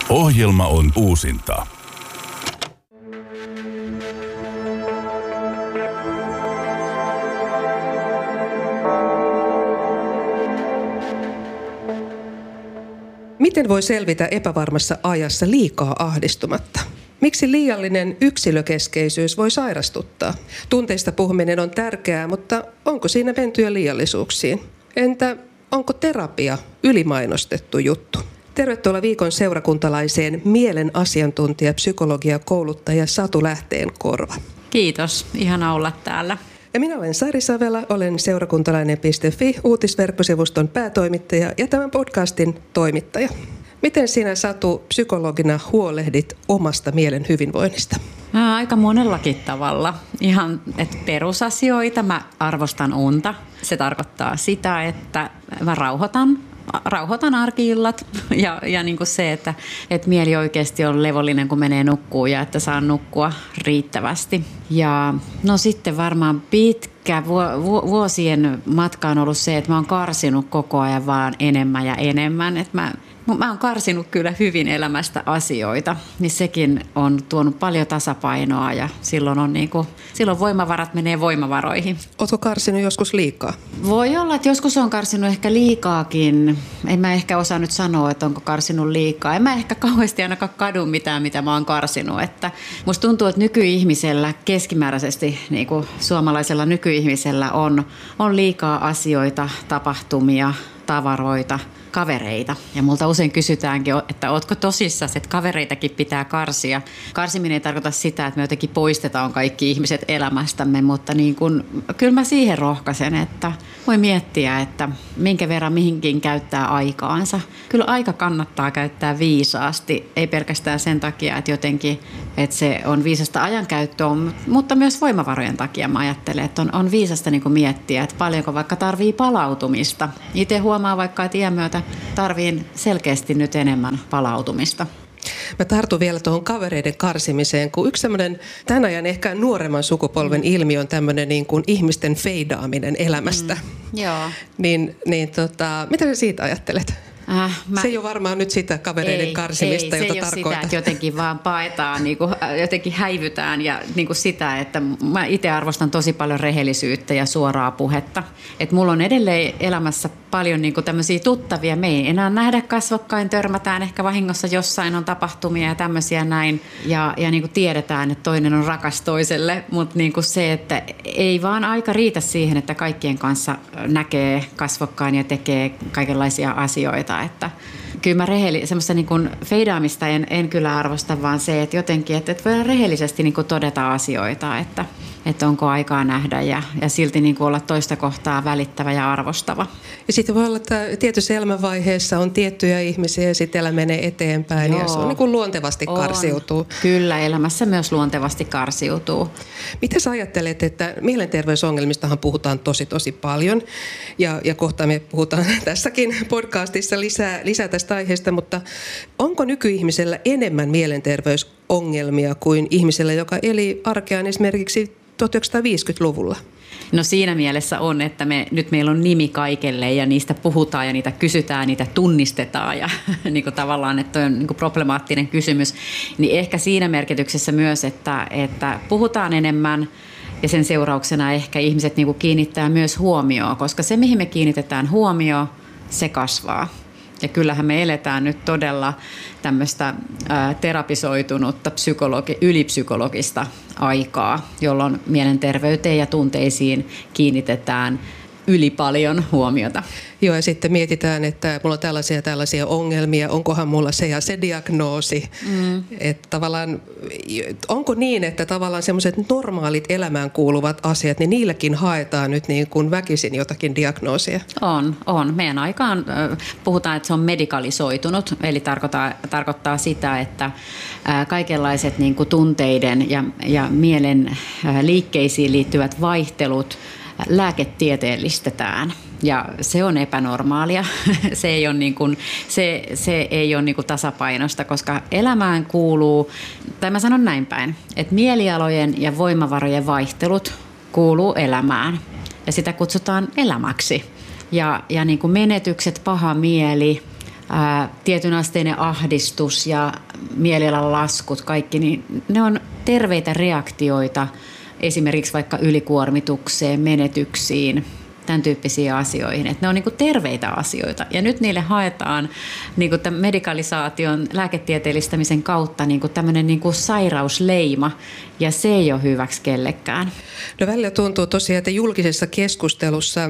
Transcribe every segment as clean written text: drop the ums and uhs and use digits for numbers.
Ohjelma on uusinta. Miten voi selvitä epävarmassa ajassa liikaa ahdistumatta? Miksi liiallinen yksilökeskeisyys voi sairastuttaa? Tunteista puhuminen on tärkeää, mutta onko siinä mentyä liiallisuuksiin? Entä onko terapia ylimainostettu juttu? Tervetuloa viikon seurakuntalaiseen mielen asiantuntija, psykologia, kouluttaja Satu Lähteenkorva. Kiitos, ihana olla täällä. Ja minä olen Sari Savela, olen seurakuntalainen.fi uutisverkkosivuston päätoimittaja ja tämän podcastin toimittaja. Miten sinä, Satu, psykologina huolehdit omasta mielen hyvinvoinnista? Aika monellakin tavalla. Ihan perusasioita. Mä arvostan unta. Se tarkoittaa sitä, että mä rauhoitan arki-illat ja niin kuin se, että mieli oikeasti on levollinen, kun menee nukkuun ja että saan nukkua riittävästi. Ja no sitten varmaan pitkä vuosien matka on ollut se, että mä oon karsinut koko ajan vaan enemmän ja enemmän. Että mä oon karsinut kyllä hyvin elämästä asioita, niin sekin on tuonut paljon tasapainoa ja silloin voimavarat menee voimavaroihin. Ootko karsinut joskus liikaa? Voi olla, että joskus on karsinut ehkä liikaakin. En mä ehkä osaa nyt sanoa, että onko karsinut liikaa. En mä ehkä kauheasti ainakaan kadu mitään, mitä mä oon karsinut. Että musta tuntuu, että nykyihmisellä keskimääräisesti, niin kuin suomalaisella nykyihmisellä on liikaa asioita, tapahtumia, tavaroita, kavereita. Ja multa usein kysytäänkin, että ootko tosissaan, että kavereitakin pitää karsia. Karsiminen ei tarkoita sitä, että me jotenkin poistetaan kaikki ihmiset elämästämme, mutta kyllä mä siihen rohkaisen, että voi miettiä, että minkä verran mihinkin käyttää aikaansa. Kyllä aika kannattaa käyttää viisaasti, ei pelkästään sen takia, että jotenkin että se on viisasta ajankäyttöä, mutta myös voimavarojen takia mä ajattelen, että on viisasta miettiä, että paljonko vaikka tarvii palautumista. Itse huomaa vaikka, että iän myötä tarviin selkeästi nyt enemmän palautumista. Mä tartun vielä tuohon kavereiden karsimiseen, kun yksi tämmöinen tämän ajan ehkä nuoremman sukupolven ilmiö on tämmöinen niin kuin ihmisten feidaaminen elämästä. Joo. Mitä sä siitä ajattelet? Se ei ole varmaan nyt sitä kavereiden karsimista, jota tarkoitat. Se ei ole sitä, että jotenkin vaan paetaan, jotenkin häivytään ja sitä, että mä itse arvostan tosi paljon rehellisyyttä ja suoraa puhetta. Että mulla on edelleen elämässä paljon tämmöisiä tuttavia. Me ei enää nähdä kasvokkain, törmätään ehkä vahingossa jossain on tapahtumia ja tämmöisiä näin. Ja tiedetään, että toinen on rakas toiselle, mutta se, että ei vaan aika riitä siihen, että kaikkien kanssa näkee kasvokkain ja tekee kaikenlaisia asioita. Että kyllä mä semmoista feidaamista en kyllä arvosta, vaan se, että jotenkin, että voidaan rehellisesti todeta asioita, että onko aikaa nähdä ja silti olla toista kohtaa välittävä ja arvostava. Ja sitten voi olla, että tietyssä elämänvaiheessa on tiettyjä ihmisiä ja sitten elämä menee eteenpäin. Joo. Ja se on luontevasti karsiutuu. Kyllä, elämässä myös luontevasti karsiutuu. Miten sä ajattelet, että mielenterveysongelmistahan puhutaan tosi paljon ja kohta me puhutaan tässäkin podcastissa lisää tästä aiheesta, mutta onko nykyihmisellä enemmän mielenterveysongelmia kuin ihmisellä, joka eli arkeaan esimerkiksi 1950-luvulla? No siinä mielessä on, että meillä on nimi kaikelle ja niistä puhutaan ja niitä kysytään, niitä tunnistetaan ja tavallaan, että on problemaattinen kysymys. Niin ehkä siinä merkityksessä myös, että puhutaan enemmän ja sen seurauksena ehkä ihmiset kiinnittää myös huomioon, koska se mihin me kiinnitetään huomioon, se kasvaa. Ja kyllähän me eletään nyt todella tämmöistä terapisoitunutta ylipsykologista aikaa, jolloin mielenterveyteen ja tunteisiin kiinnitetään yli paljon huomiota. Joo, ja sitten mietitään, että mulla on tällaisia ongelmia, onkohan mulla se ja se diagnoosi. Että tavallaan, onko niin, että tavallaan semmoiset normaalit elämään kuuluvat asiat, niin niilläkin haetaan nyt väkisin jotakin diagnoosia? On. Meidän aikaan puhutaan, että se on medikalisoitunut, eli tarkoittaa sitä, että kaikenlaiset tunteiden ja mielen liikkeisiin liittyvät vaihtelut lääketieteellistetään. Ja se on epänormaalia. Se ei ole tasapainosta, koska elämään kuuluu, tai mä sanon näin päin, että mielialojen ja voimavarojen vaihtelut kuuluu elämään. Ja sitä kutsutaan elämäksi. Ja menetykset, paha mieli, tietynasteinen ahdistus ja mielialan laskut, kaikki, niin ne on terveitä reaktioita esimerkiksi vaikka ylikuormitukseen, menetyksiin, tämän tyyppisiin asioihin. Että ne on niin kuin terveitä asioita. Ja nyt niille haetaan niin kuin tämän medikalisaation, lääketieteellistämisen kautta niin kuin tämmöinen niin kuin sairausleima, ja se ei ole hyväksi kellekään. No välillä tuntuu tosiaan, että julkisessa keskustelussa,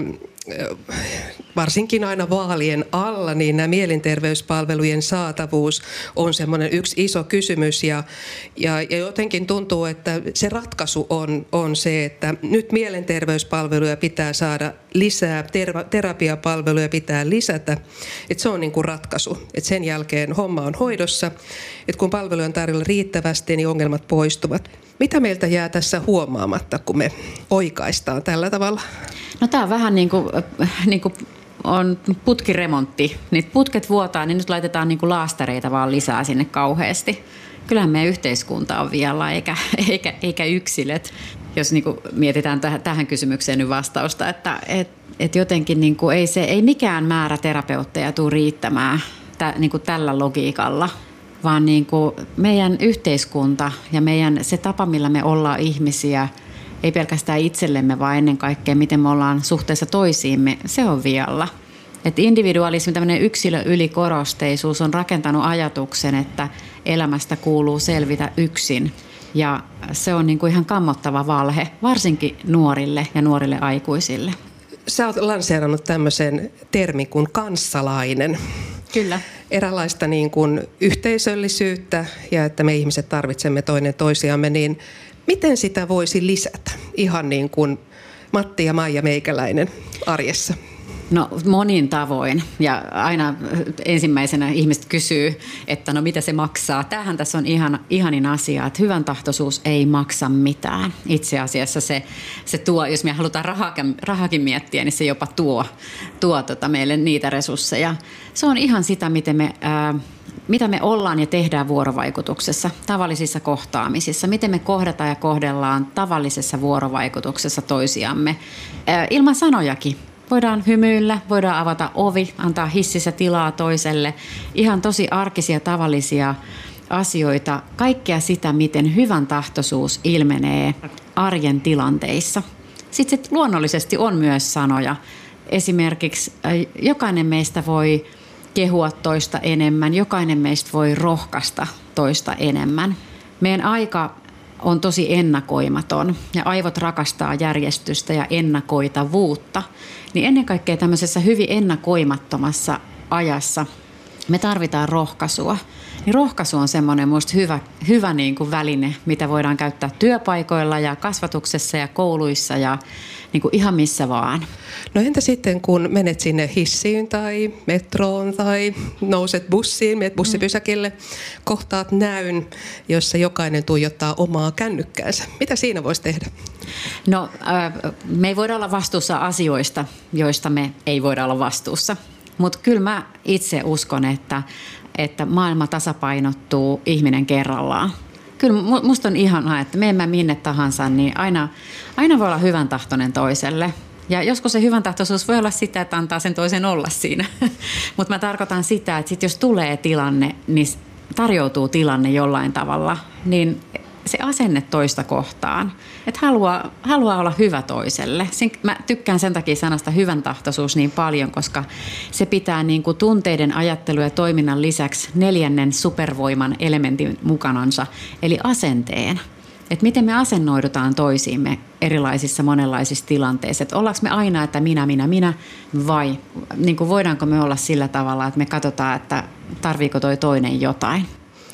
varsinkin aina vaalien alla, niin nämä mielenterveyspalvelujen saatavuus on semmoinen yksi iso kysymys. Ja jotenkin tuntuu, että se ratkaisu on se, että nyt mielenterveyspalveluja pitää saada lisää, terapiapalveluja pitää lisätä. Että se on niin kuin ratkaisu. Että sen jälkeen homma on hoidossa. Että kun palveluja on tarjolla riittävästi, niin ongelmat poistuvat. Mitä meiltä jää tässä huomaamatta, kun me oikaistaan tällä tavalla? No tämä on vähän niin kuin on putkiremontti. Niitä putket vuotaa, niin nyt laitetaan niin kuin laastareita vaan lisää sinne kauheasti. Kyllähän meidän yhteiskunta on vielä eikä yksilöt. Jos niin kuin mietitään tähän kysymykseen nyt vastausta, että jotenkin niin kuin ei mikään määrä terapeutteja tule riittämään niin kuin tällä logiikalla. Vaan niin kuin meidän yhteiskunta ja se tapa, millä me ollaan ihmisiä, ei pelkästään itsellemme, vaan ennen kaikkea, miten me ollaan suhteessa toisiimme, se on vialla. Että individualismi, tämmöinen yksilöylikorosteisuus on rakentanut ajatuksen, että elämästä kuuluu selvitä yksin. Ja se on niin kuin ihan kammottava valhe, varsinkin nuorille ja nuorille aikuisille. Sä oot lanseerannut tämmöisen termin kuin kanssalainen. Kyllä. Eräänlaista niin kuin yhteisöllisyyttä ja että me ihmiset tarvitsemme toinen toisiamme, niin miten sitä voisi lisätä ihan niin kuin Matti ja Maija Meikäläinen arjessa? No monin tavoin, ja aina ensimmäisenä ihmiset kysyy, että no mitä se maksaa. Tämähän tässä on ihanin asia, että hyvän tahtoisuus ei maksa mitään. Itse asiassa se tuo, jos me halutaan rahakin miettiä, niin se jopa tuo meille niitä resursseja. Se on ihan sitä, mitä me ollaan ja tehdään vuorovaikutuksessa, tavallisissa kohtaamisissa. Miten me kohdataan ja kohdellaan tavallisessa vuorovaikutuksessa toisiamme, ilman sanojakin. Voidaan hymyillä, voidaan avata ovi, antaa hississä tilaa toiselle. Ihan tosi arkisia, tavallisia asioita. Kaikkea sitä, miten hyvän tahtoisuus ilmenee arjen tilanteissa. Sitten se luonnollisesti on myös sanoja. Esimerkiksi jokainen meistä voi kehua toista enemmän, jokainen meistä voi rohkaista toista enemmän. Meidän aika on tosi ennakoimaton ja aivot rakastaa järjestystä ja ennakoitavuutta, niin ennen kaikkea tämmöisessä hyvin ennakoimattomassa ajassa me tarvitaan rohkaisua. Niin rohkaisu on semmoinen musta hyvä niin kuin väline, mitä voidaan käyttää työpaikoilla ja kasvatuksessa ja kouluissa ja niin kuin ihan missä vaan. No entä sitten, kun menet sinne hissiin tai metroon tai nouset bussiin, menet bussipysäkille, kohtaat näyn, jossa jokainen tuijottaa omaa kännykkäänsä. Mitä siinä voisi tehdä? No me ei voida olla vastuussa asioista, joista me ei voida olla vastuussa. Mutta kyllä mä itse uskon, että maailma tasapainottuu ihminen kerrallaan. Kyllä musta on ihanaa, että menen minne tahansa, niin aina voi olla hyvän tahtoinen toiselle. Ja joskus se hyvän tahtoisuus voi olla sitä, että antaa sen toisen olla siinä. Mutta mä tarkoitan sitä, että sit jos tulee tilanne, niin tarjoutuu tilanne jollain tavalla, niin se asenne toista kohtaan, että haluaa olla hyvä toiselle. Mä tykkään sen takia sanasta hyvän tahtoisuus niin paljon, koska se pitää niin kuin tunteiden, ajattelu ja toiminnan lisäksi 4. supervoiman elementin mukanansa, eli asenteen. Että miten me asennoidutaan toisiimme erilaisissa monenlaisissa tilanteissa. Että ollaanko me aina, että minä, vai niin kuin voidaanko me olla sillä tavalla, että me katsotaan, että tarviiko toi toinen jotain.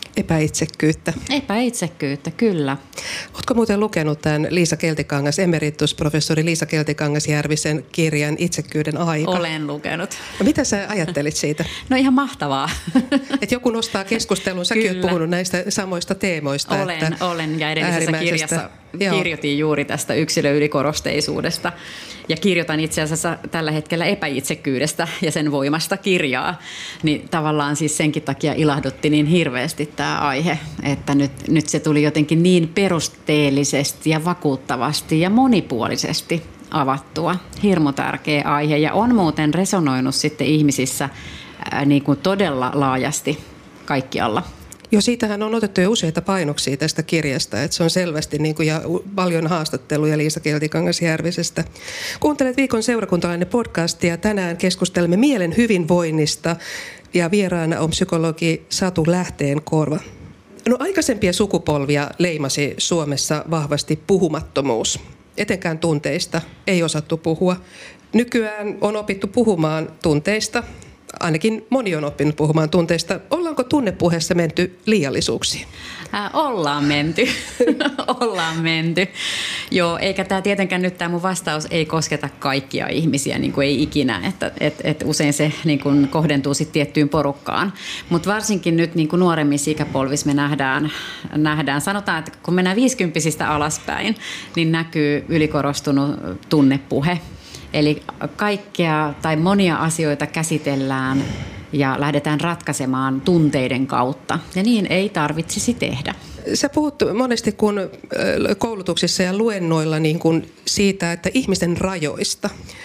Epäitsekkyyttä, kyllä. Oletko muuten lukenut tämän Liisa Keltikangas, emeritusprofessori Liisa Keltikangas-Järvisen kirjan Itsekkyyden aika? Olen lukenut. No, mitä sä ajattelit siitä? No ihan mahtavaa. Että joku nostaa keskusteluun, säkin olet puhunut näistä samoista teemoista. Olen ja edellisessä kirjassa kirjoitin juuri tästä yksilöylikorosteisuudesta. Ja kirjoitan itse asiassa tällä hetkellä epäitsekkyydestä ja sen voimasta kirjaa. Niin tavallaan siis senkin takia ilahdutti niin hirveästi tämä aihe, että nyt se tuli jotenkin niin perusteellisesti ja vakuuttavasti ja monipuolisesti avattua. Hirmu tärkeä aihe ja on muuten resonoinut sitten ihmisissä niin kuin todella laajasti kaikkialla. Jo siitähän on otettu jo useita painoksia tästä kirjasta, että se on selvästi ja paljon haastatteluja Liisa Keltikangas-Järvisestä. Kuuntelet Viikon seurakuntalainen podcastia. Tänään keskustelemme mielen hyvinvoinnista ja vieraana on psykologi Satu Lähteenkorva. No, aikaisempia sukupolvia leimasi Suomessa vahvasti puhumattomuus. Etenkään tunteista ei osattu puhua. Nykyään on opittu puhumaan tunteista. Ainakin moni on oppinut puhumaan tunteista. Ollaanko tunnepuheessa menty liiallisuuksiin? Ollaan menty. Ollaan menty. Joo, eikä tämä tietenkään nyt tämä mun vastaus ei kosketa kaikkia ihmisiä, niin kuin ei ikinä, että usein se niin kuin kohdentuu sitten tiettyyn porukkaan. Mutta varsinkin nyt niin kuin nuoremmissa ikäpolvissa me nähdään, sanotaan, että kun mennään 50 alaspäin, niin näkyy ylikorostunut tunnepuhe. Eli kaikkea tai monia asioita käsitellään ja lähdetään ratkaisemaan tunteiden kautta. Ja niin ei tarvitsisi tehdä. Sä puhut monesti kun koulutuksissa ja luennoilla niin kun siitä, että ihmisten rajoista.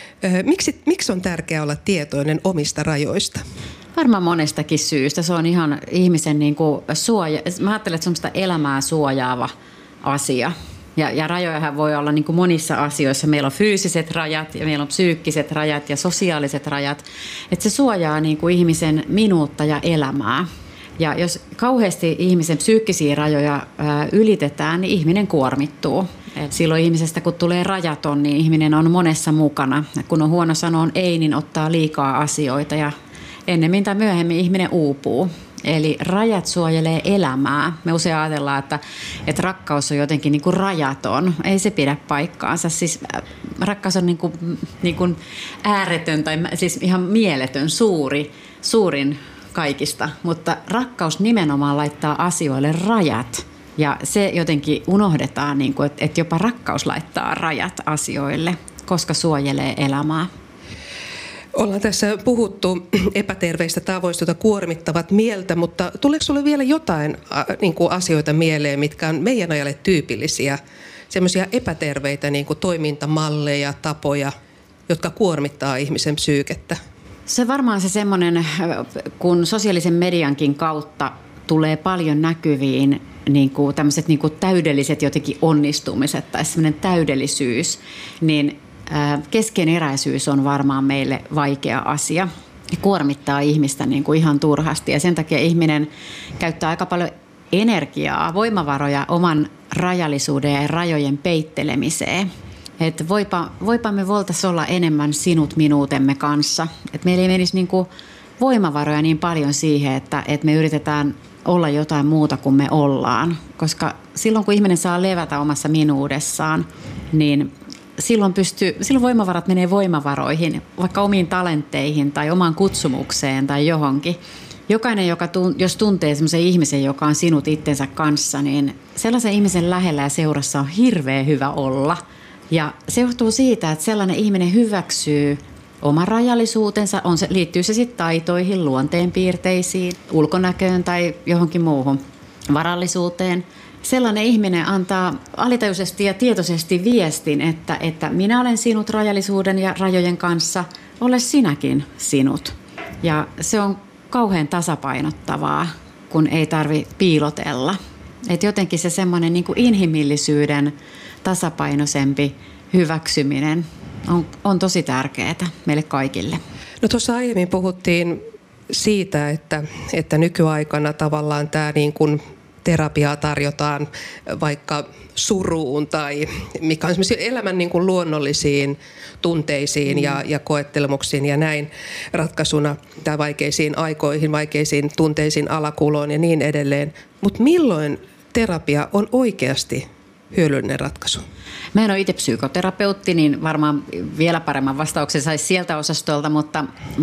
Miksi on tärkeää olla tietoinen omista rajoista? Varmaan monestakin syystä. Se on ihan ihmisen niin kuin mä ajattelen, että semmoista elämää suojaava asia. Ja rajojahan voi olla niin kuin monissa asioissa. Meillä on fyysiset rajat ja meillä on psyykkiset rajat ja sosiaaliset rajat. Että se suojaa niin kuin ihmisen minuutta ja elämää. Ja jos kauheasti ihmisen psyykkisiä rajoja ylitetään, niin ihminen kuormittuu. Et silloin ihmisestä, kun tulee rajaton, niin ihminen on monessa mukana. Ja kun on huono sanoa ei, niin ottaa liikaa asioita ja ennemmin tai myöhemmin ihminen uupuu. Eli rajat suojelee elämää. Me usein ajatellaan, että rakkaus on jotenkin niin kuin rajaton. Ei se pidä paikkaansa. Siis rakkaus on niin kuin ääretön tai siis ihan mieletön, suurin kaikista. Mutta rakkaus nimenomaan laittaa asioille rajat. Ja se jotenkin unohdetaan, niin kuin, että jopa rakkaus laittaa rajat asioille, koska suojelee elämää. Ollaan tässä puhuttu epäterveistä tavoista, jotka kuormittavat mieltä, mutta tuleeko sinulle vielä jotain asioita mieleen, mitkä on meidän ajalle tyypillisiä, semmoisia epäterveitä toimintamalleja, tapoja, jotka kuormittaa ihmisen psyykettä? Se varmaan se semmoinen, kun sosiaalisen mediankin kautta tulee paljon näkyviin tämmöiset täydelliset jotenkin onnistumiset tai semmoinen täydellisyys, niin keskeneräisyys on varmaan meille vaikea asia ja kuormittaa ihmistä ihan turhasti. Ja sen takia ihminen käyttää aika paljon energiaa, voimavaroja oman rajallisuuden ja rajojen peittelemiseen. Että voipa me voitaisiin olla enemmän sinut minuutemme kanssa. Että meillä ei menisi voimavaroja niin paljon siihen, että me yritetään olla jotain muuta kuin me ollaan. Koska silloin kun ihminen saa levätä omassa minuudessaan, niin silloin voimavarat menee voimavaroihin, vaikka omiin talentteihin tai omaan kutsumukseen tai johonkin. Jokainen, jos tuntee sellaisen ihmisen, joka on sinut itsensä kanssa, niin sellaisen ihmisen lähellä ja seurassa on hirveän hyvä olla. Ja se johtuu siitä, että sellainen ihminen hyväksyy oman rajallisuutensa, liittyy se sitten taitoihin, luonteenpiirteisiin, ulkonäköön tai johonkin muuhun, varallisuuteen. Sellainen ihminen antaa alitajuisesti ja tietoisesti viestin, että minä olen sinut rajallisuuden ja rajojen kanssa, ole sinäkin sinut. Ja se on kauhean tasapainottavaa, kun ei tarvitse piilotella. Et jotenkin se semmoinen inhimillisyyden tasapainoisempi hyväksyminen on tosi tärkeää meille kaikille. No tuossa aiemmin puhuttiin siitä, että nykyaikana tavallaan tämä terapiaa tarjotaan vaikka suruun tai mikä on elämän luonnollisiin tunteisiin ja koettelemuksiin ja näin ratkaisuna tai vaikeisiin aikoihin, vaikeisiin tunteisiin, alakuloon ja niin edelleen. Mutta milloin terapia on oikeasti hyödyllinen ratkaisu? Mä en ole itse psykoterapeutti, niin varmaan vielä paremman vastauksen saisi sieltä osastolta, mutta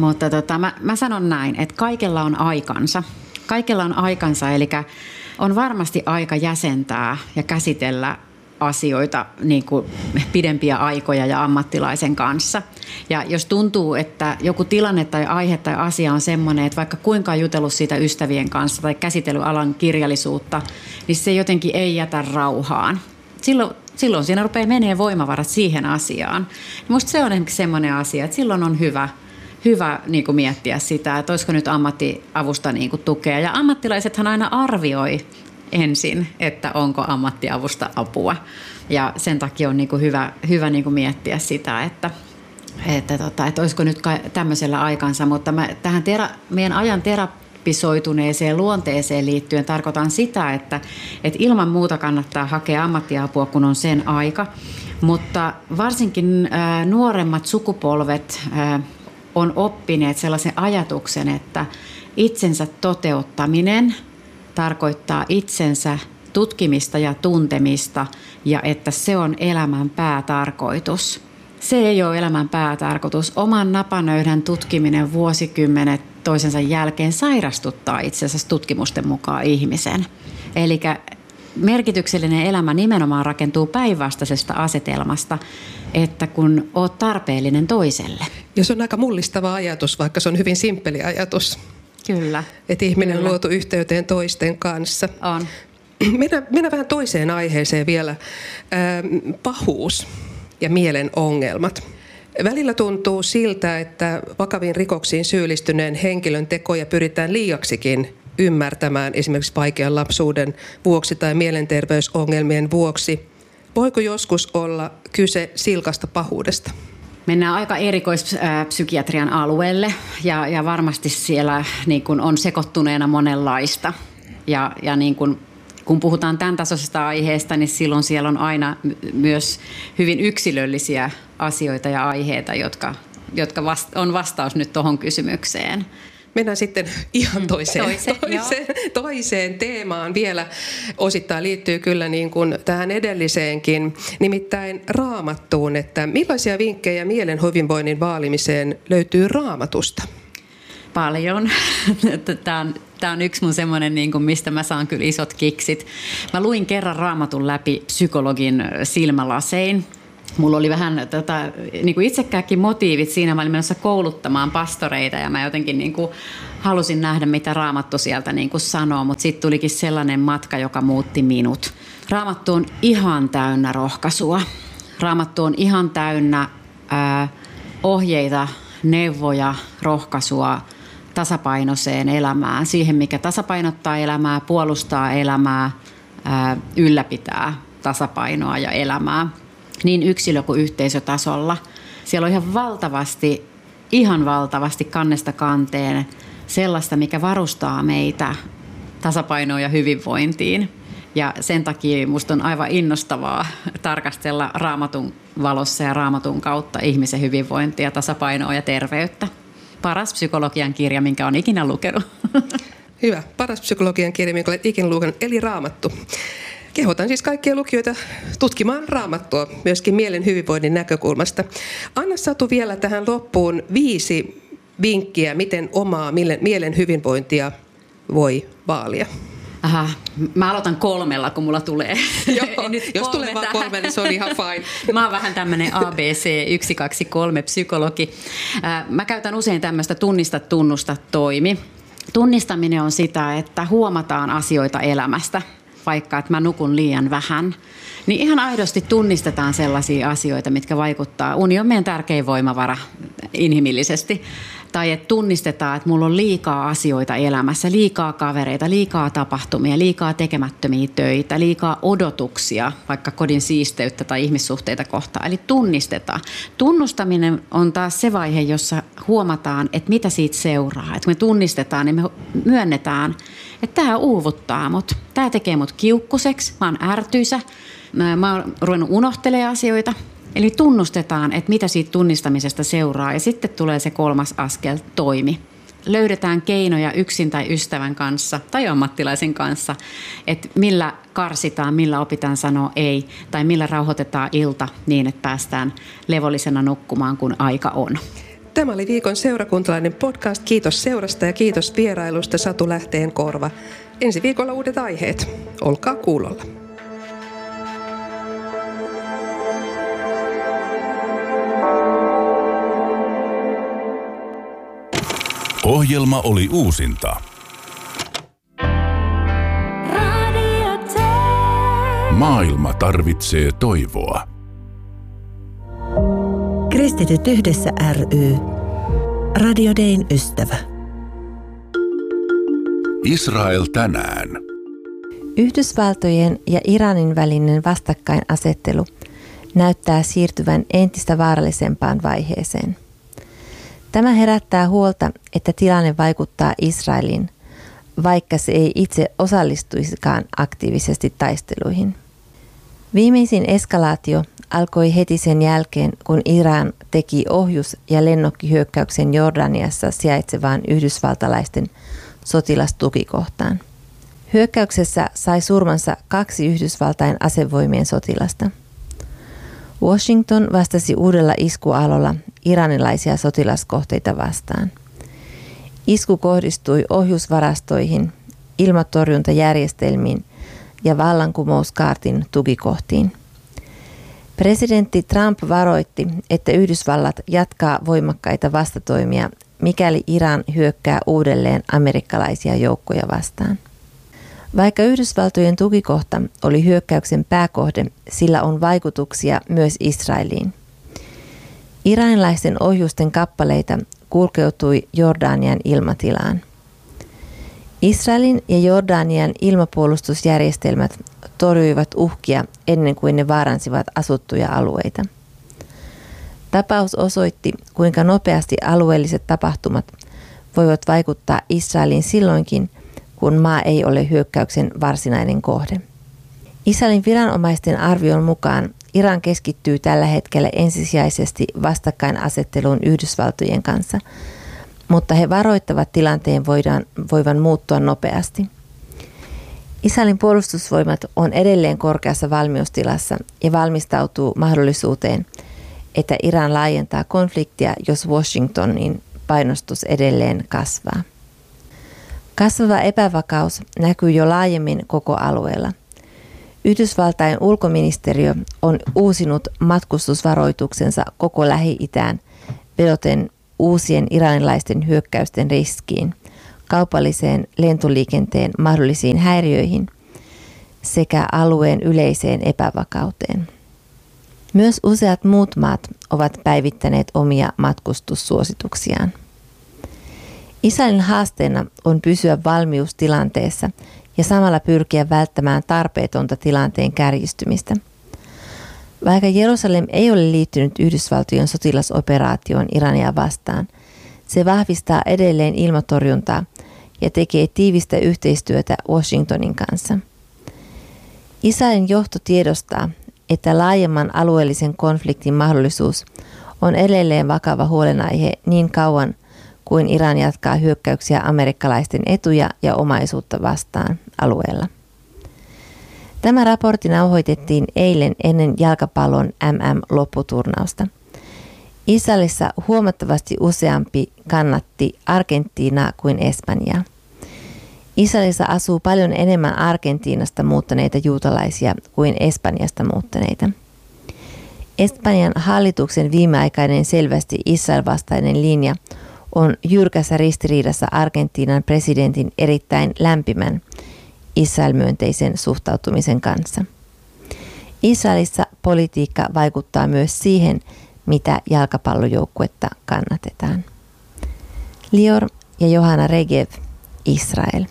mä sanon näin, että kaikella on aikansa. Kaikella on aikansa, eli on varmasti aika jäsentää ja käsitellä asioita pidempiä aikoja ja ammattilaisen kanssa. Ja jos tuntuu, että joku tilanne tai aihe tai asia on semmoinen, että vaikka kuinka on jutellut siitä ystävien kanssa tai käsitellyt kirjallisuutta, niin se jotenkin ei jätä rauhaan. Silloin siinä rupeaa menee voimavarat siihen asiaan. Minusta se on esimerkiksi semmoinen asia, että silloin on hyvä niin kuin miettiä sitä, että olisiko nyt ammattiavusta niin kuin tukea. Ja ammattilaisethan aina arvioi ensin, että onko ammattiavusta apua. Ja sen takia on niin kuin hyvä niin kuin miettiä sitä, että olisiko nyt tämmöisellä aikansa. Mutta tähän meidän ajan terapisoituneeseen luonteeseen liittyen tarkoitan sitä, että ilman muuta kannattaa hakea ammattiapua, kun on sen aika. Mutta varsinkin nuoremmat sukupolvet on oppineet sellaisen ajatuksen, että itsensä toteuttaminen tarkoittaa itsensä tutkimista ja tuntemista ja että se on elämän päätarkoitus. Se ei ole elämän päätarkoitus. Oman napanöydän tutkiminen vuosikymmenet toisensa jälkeen sairastuttaa itse asiassa tutkimusten mukaan ihmisen. Eli merkityksellinen elämä nimenomaan rakentuu päinvastaisesta asetelmasta, että kun olet tarpeellinen toiselle. Ja se on aika mullistava ajatus, vaikka se on hyvin simppeli ajatus. Kyllä. Että ihminen on luotu yhteyteen toisten kanssa. On. Mennään vähän toiseen aiheeseen vielä. Pahuus ja mielen ongelmat. Välillä tuntuu siltä, että vakaviin rikoksiin syyllistyneen henkilön tekoja pyritään liiaksikin ymmärtämään esimerkiksi vaikean lapsuuden vuoksi tai mielenterveysongelmien vuoksi. Voiko joskus olla kyse silkasta pahuudesta? Mennään aika erikoispsykiatrian alueelle ja varmasti siellä niin kuin on sekoittuneena monenlaista. Ja niin kuin, kun puhutaan tämän tasoisesta aiheesta, niin silloin siellä on aina myös hyvin yksilöllisiä asioita ja aiheita, jotka on vastaus nyt tuohon kysymykseen. Mennään sitten ihan toiseen teemaan vielä. Osittain liittyy kyllä niin kuin tähän edelliseenkin, nimittäin Raamattuun, että millaisia vinkkejä mielen hyvinvoinnin vaalimiseen löytyy Raamatusta? Paljon. Tämä on yksi mun semmoinen, niin kuin, mistä mä saan kyllä isot kiksit. Mä luin kerran Raamatun läpi psykologin silmälasein. Mulla oli vähän niin kuin itsekääkin motiivit siinä. Mä olin menossa kouluttamaan pastoreita ja mä jotenkin niin kuin halusin nähdä, mitä Raamattu sieltä niin kuin sanoo, mutta sitten tulikin sellainen matka, joka muutti minut. Raamattu on ihan täynnä rohkaisua. Raamattu on ihan täynnä ohjeita, neuvoja, rohkaisua tasapainoiseen elämään. Siihen, mikä tasapainottaa elämää, puolustaa elämää, ylläpitää tasapainoa ja elämää. Niin yksilö- kuin yhteisötasolla. Siellä on ihan valtavasti kannesta kanteen sellaista, mikä varustaa meitä tasapainoon ja hyvinvointiin. Ja sen takia musta on aivan innostavaa tarkastella Raamatun valossa ja Raamatun kautta ihmisen hyvinvointia, tasapainoa ja terveyttä. Paras psykologian kirja, minkä olen ikinä lukenut. Hyvä. Paras psykologian kirja, minkä olet ikinä lukenut, eli Raamattu. Kehotan siis kaikkia lukijoita tutkimaan Raamattua myöskin mielen hyvinvoinnin näkökulmasta. Anna Satu vielä tähän loppuun 5 vinkkiä, miten omaa mielen hyvinvointia voi vaalia. Aha, mä aloitan 3, kun mulla tulee. Joo, jos tulee vaan 3, niin se on ihan fine. Mä oon vähän tämmönen ABC 1, 2, 3 psykologi. Mä käytän usein tämmöistä tunnista, tunnusta, toimi. Tunnistaminen on sitä, että huomataan asioita elämästä. Vaikka että mä nukun liian vähän, niin ihan aidosti tunnistetaan sellaisia asioita, mitkä vaikuttaa. Uni on meidän tärkein voimavara inhimillisesti. Tai että tunnistetaan, että mulla on liikaa asioita elämässä, liikaa kavereita, liikaa tapahtumia, liikaa tekemättömiä töitä, liikaa odotuksia, vaikka kodin siisteyttä tai ihmissuhteita kohtaan. Eli tunnistetaan. Tunnustaminen on taas se vaihe, jossa huomataan, että mitä siitä seuraa. Että kun me tunnistetaan, niin me myönnetään, että tämä uuvuttaa mut. Tämä tekee mut kiukkuseksi, mä oon ärtyisä, mä oon ruvennut unohtelemaan asioita. Eli tunnustetaan, että mitä siitä tunnistamisesta seuraa ja sitten tulee se 3. askel, toimi. Löydetään keinoja yksin tai ystävän kanssa tai ammattilaisen kanssa, että millä karsitaan, millä opitaan sanoa ei tai millä rauhoitetaan ilta niin, että päästään levollisena nukkumaan, kun aika on. Tämä oli viikon seurakuntalainen podcast. Kiitos seurasta ja kiitos vierailusta Satu Lähteenkorva. Ensi viikolla uudet aiheet. Olkaa kuulolla. Ohjelma oli uusinta. Maailma tarvitsee toivoa. Kristityt yhdessä ry. Radio Dayn ystävä. Israel tänään. Yhdysvaltojen ja Iranin välinen vastakkainasettelu näyttää siirtyvän entistä vaarallisempaan vaiheeseen. Tämä herättää huolta, että tilanne vaikuttaa Israeliin, vaikka se ei itse osallistuisikaan aktiivisesti taisteluihin. Viimeisin eskalaatio alkoi heti sen jälkeen, kun Iran teki ohjus- ja lennokkihyökkäyksen Jordaniassa sijaitsevaan yhdysvaltalaisten sotilastukikohtaan. Hyökkäyksessä sai surmansa 2 Yhdysvaltain asevoimien sotilasta. Washington vastasi uudella iskualolla iranilaisia sotilaskohteita vastaan. Isku kohdistui ohjusvarastoihin, ilmatorjuntajärjestelmiin ja vallankumouskaartin tukikohtiin. Presidentti Trump varoitti, että Yhdysvallat jatkaa voimakkaita vastatoimia, mikäli Iran hyökkää uudelleen amerikkalaisia joukkoja vastaan. Vaikka Yhdysvaltojen tukikohta oli hyökkäyksen pääkohde, sillä on vaikutuksia myös Israeliin. Iranilaisten ohjusten kappaleita kulkeutui Jordanian ilmatilaan. Israelin ja Jordanian ilmapuolustusjärjestelmät torjuivat uhkia ennen kuin ne vaaransivat asuttuja alueita. Tapaus osoitti, kuinka nopeasti alueelliset tapahtumat voivat vaikuttaa Israeliin silloinkin, kun maa ei ole hyökkäyksen varsinainen kohde. Israelin viranomaisten arvion mukaan Iran keskittyy tällä hetkellä ensisijaisesti vastakkainasetteluun Yhdysvaltojen kanssa, mutta he varoittavat tilanteen voivan muuttua nopeasti. Israelin puolustusvoimat on edelleen korkeassa valmiustilassa ja valmistautuu mahdollisuuteen, että Iran laajentaa konfliktia, jos Washingtonin painostus edelleen kasvaa. Kasvava epävakaus näkyy jo laajemmin koko alueella. Yhdysvaltain ulkoministeriö on uusinut matkustusvaroituksensa koko Lähi-itään vedoten uusien iranilaisten hyökkäysten riskiin, kaupalliseen lentoliikenteen mahdollisiin häiriöihin sekä alueen yleiseen epävakauteen. Myös useat muut maat ovat päivittäneet omia matkustussuosituksiaan. Israelin haasteena on pysyä valmiustilanteessa ja samalla pyrkiä välttämään tarpeetonta tilanteen kärjistymistä. Vaikka Jerusalem ei ole liittynyt Yhdysvaltojen sotilasoperaatioon Irania vastaan, se vahvistaa edelleen ilmatorjuntaa ja tekee tiivistä yhteistyötä Washingtonin kanssa. Israelin johto tiedostaa, että laajemman alueellisen konfliktin mahdollisuus on edelleen vakava huolenaihe niin kauan kuin Iran jatkaa hyökkäyksiä amerikkalaisten etuja ja omaisuutta vastaan alueella. Tämä raportti nauhoitettiin eilen ennen jalkapallon MM-lopputurnausta. Israelissa huomattavasti useampi kannatti Argentiinaa kuin Espanjaa. Israelissa asuu paljon enemmän Argentiinasta muuttaneita juutalaisia kuin Espanjasta muuttaneita. Espanjan hallituksen viimeaikainen selvästi Israel-vastainen linja on jyrkässä ristiriidassa Argentiinan presidentin erittäin lämpimän Israel-myönteisen suhtautumisen kanssa. Israelissa politiikka vaikuttaa myös siihen, mitä jalkapallojoukkuetta kannatetaan. Lior ja Johanna Regev, Israel.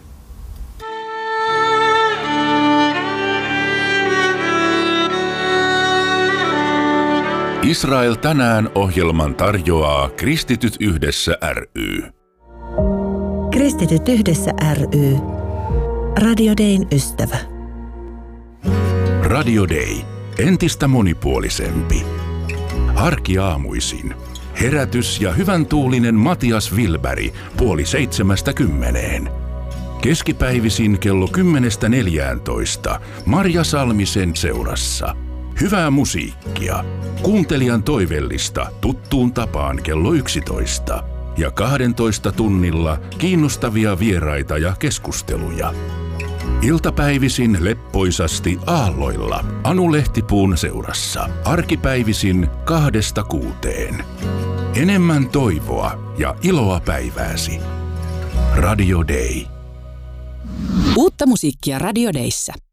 Israel tänään -ohjelman tarjoaa Kristityt yhdessä ry. Kristityt yhdessä ry. Radio Dayn ystävä. Radio Day. Entistä monipuolisempi. Arkiaamuisin. Herätys ja hyvän tuulinen Matias Wilberg 6:30. Keskipäivisin kello 10:14 Marja Salmisen seurassa. Hyvää musiikkia. Kuuntelijan toivellista tuttuun tapaan kello 11. Ja 12 tunnilla kiinnostavia vieraita ja keskusteluja. Iltapäivisin leppoisasti aalloilla Anu Lehtipuun seurassa. Arkipäivisin 2-6. Enemmän toivoa ja iloa päivääsi. Radio Day. Uutta musiikkia Radio Dayssä.